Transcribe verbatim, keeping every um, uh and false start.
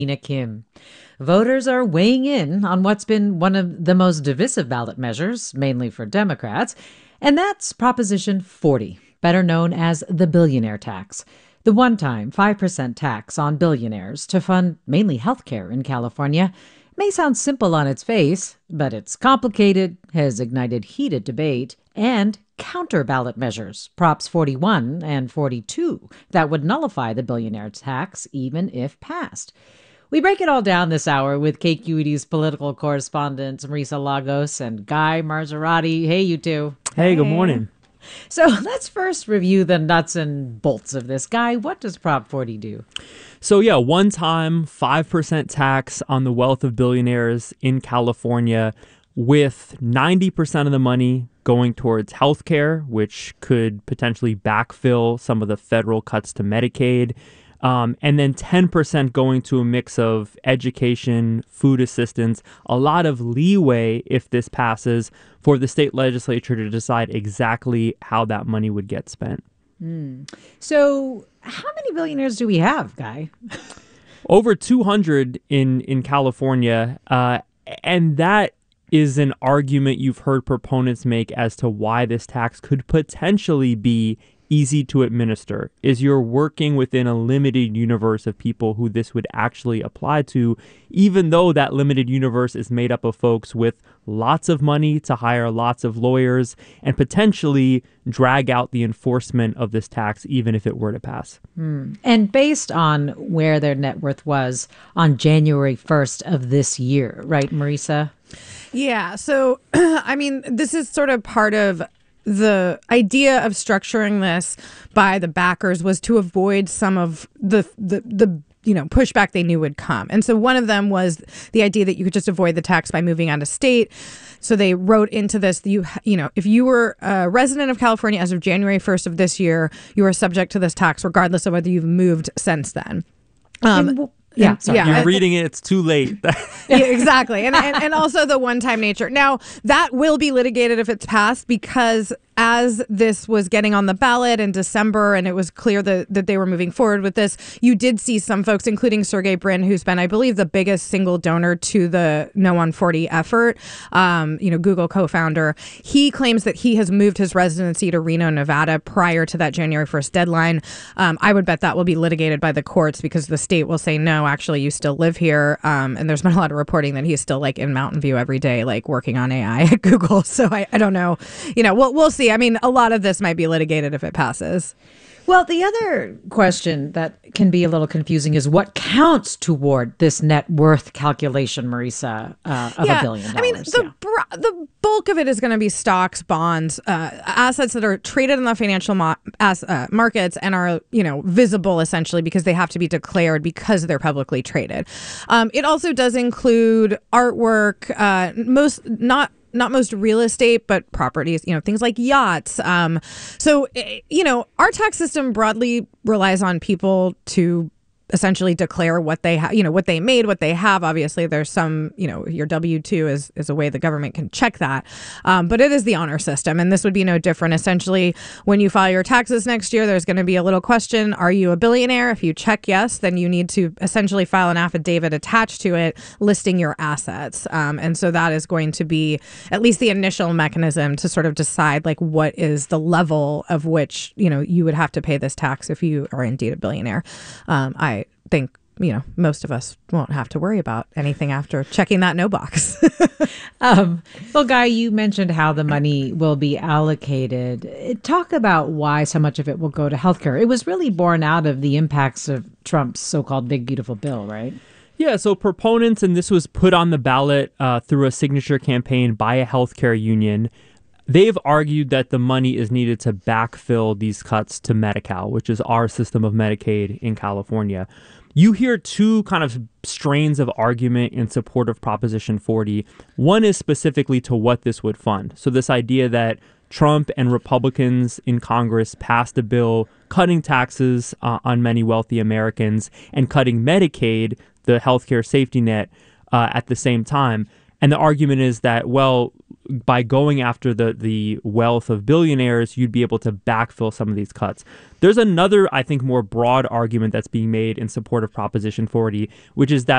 Nina Kim. Voters are weighing in on what's been one of the most divisive ballot measures, mainly for Democrats, and that's Proposition forty, better known as the billionaire tax, the one time five percent tax on billionaires to fund mainly healthcare in California. May sound simple on its face, but it's complicated, has ignited heated debate, and counter ballot measures, Props forty-one and forty-two, that would nullify the billionaire tax even if passed. We break it all down this hour with K Q E D's political correspondents Marisa Lagos and Guy Marzorati. Hey, you two. Hey, good morning. So let's first review the nuts and bolts of this. Guy, what does Prop forty do? So yeah, one-time five percent tax on the wealth of billionaires in California, with ninety percent of the money going towards healthcare, which could potentially backfill some of the federal cuts to Medicaid. Um, and then ten percent going to a mix of education, food assistance, a lot of leeway, if this passes, for the state legislature to decide exactly how that money would get spent. Mm. So how many billionaires do we have, Guy? Over two hundred in, in California, uh, and that is an argument you've heard proponents make as to why this tax could potentially be easy to administer, is you're working within a limited universe of people who this would actually apply to, even though that limited universe is made up of folks with lots of money to hire lots of lawyers and potentially drag out the enforcement of this tax, even if it were to pass. Hmm. And based on where their net worth was on January first of this year, right, Marisa? Yeah. So, I mean, this is sort of part of the idea of structuring this by the backers was to avoid some of the, the, the, you know, pushback they knew would come. And so one of them was the idea that you could just avoid the tax by moving out of state. So they wrote into this that you, you know, if you were a resident of California as of January first of this year, you are subject to this tax regardless of whether you've moved since then. Um, And, well, Yeah, Sorry. yeah. You're I- reading it, it's too late. yeah, exactly. And, and and also the one-time nature. Now, that will be litigated if it's passed, because as this was getting on the ballot in December and it was clear that, that they were moving forward with this, you did see some folks, including Sergey Brin, who's been, I believe, the biggest single donor to the No one forty effort, um, you know, Google co-founder. He claims that he has moved his residency to Reno, Nevada prior to that January first deadline. Um, I would bet that will be litigated by the courts because the state will say, no, actually, you still live here. Um, and there's been a lot of reporting that he's still like in Mountain View every day, like working on A I at Google. So I, I don't know. You know, we'll, we'll see. I mean, a lot of this might be litigated if it passes. Well, the other question that can be a little confusing is what counts toward this net worth calculation, Marisa, uh, of yeah. a billion dollars. I mean, the, Yeah. br- the bulk of it is going to be stocks, bonds, uh, assets that are traded in the financial mo- as, uh, markets and are, you know, visible essentially because they have to be declared because they're publicly traded. Um, it also does include artwork, uh, most not. Not most real estate, but properties, you know, things like yachts. Um, so, eh, you know, our tax system broadly relies on people to essentially declare what they have, you know, what they made, what they have. Obviously, there's some, you know, your W two is, is a way the government can check that. Um, but it is the honor system. And this would be no different. Essentially, when you file your taxes next year, there's going to be a little question. Are you a billionaire? If you check yes, then you need to essentially file an affidavit attached to it listing your assets. Um, and so that is going to be at least the initial mechanism to sort of decide like what is the level of which, you know, you would have to pay this tax if you are indeed a billionaire. Um, I think, you know, most of us won't have to worry about anything after checking that no box. Um, well, Guy, you mentioned how the money will be allocated. Eh, Talk about why so much of it will go to healthcare. It was really born out of the impacts of Trump's so-called Big Beautiful Bill, right? Yeah, so proponents, and this was put on the ballot uh, through a signature campaign by a healthcare union, they've argued that the money is needed to backfill these cuts to Medi-Cal, which is our system of Medicaid in California. You hear two kind of strains of argument in support of Proposition forty. One is specifically to what this would fund. So this idea that Trump and Republicans in Congress passed a bill cutting taxes uh, on many wealthy Americans and cutting Medicaid, the healthcare safety net, uh, at the same time. And the argument is that, well, by going after the the wealth of billionaires, you'd be able to backfill some of these cuts. There's another, I think, more broad argument that's being made in support of Proposition forty, which is that